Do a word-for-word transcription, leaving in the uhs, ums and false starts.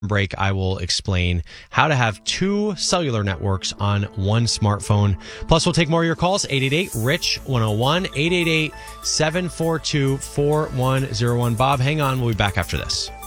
break, I will explain how to have two cellular networks on one smartphone. Plus, we'll take more of your calls. eight eight eight, R I C H, one oh one, eight eight eight, seven four two, four one oh one. Bob, hang on. We'll be back after this.